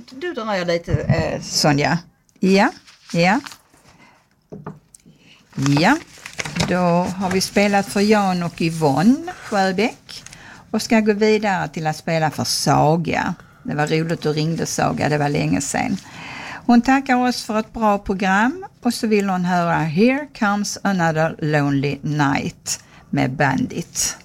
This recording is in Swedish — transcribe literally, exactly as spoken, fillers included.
du drar lite, eh, Sonja. Ja, ja. Ja, då har vi spelat för Jan och Yvonne Sjöbäck. Och ska gå vidare till att spela för Saga. Det var roligt att ringde Saga, det var länge sedan. Hon tackar oss för ett bra program och så vill hon höra Here Comes Another Lonely Night med Bandit.